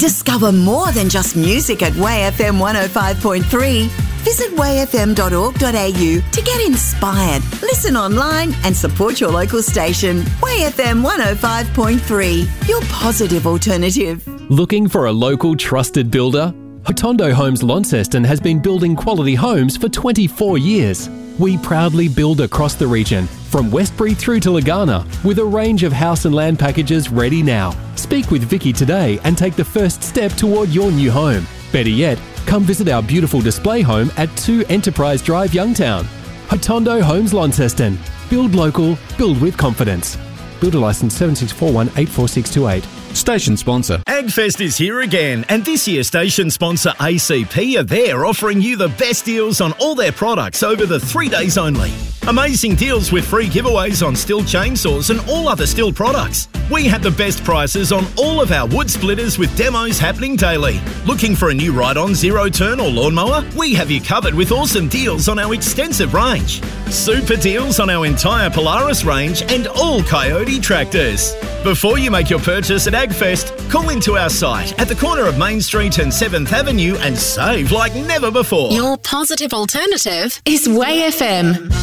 Discover more than just music at Way FM 105.3. Visit wayfm.org.au to get inspired, listen online and support your local station. Way FM 105.3, your positive alternative. Looking for a local trusted builder? Hotondo Homes Launceston has been building quality homes for 24 years. We proudly build across the region, from Westbury through to Lagana, with a range of house and land packages ready now. Speak with Vicky today and take the first step toward your new home. Better yet, come visit our beautiful display home at 2 Enterprise Drive, Youngtown. Hotondo Homes Launceston. Build local, build with confidence. Builder licence 7641844628. Station sponsor. AgFest is here again, and this year station sponsor ACP are there offering you the best deals on all their products over the 3 days only. Amazing deals with free giveaways on Stihl chainsaws and all other Stihl products. We have the best prices on all of our wood splitters with demos happening daily. Looking for a new ride-on, zero-turn or lawnmower? We have you covered with awesome deals on our extensive range. Super deals on our entire Polaris range and all Coyote tractors. Before you make your purchase at AgFest, call into our site at the corner of Main Street and 7th Avenue and save like never before. Your positive alternative is Way FM.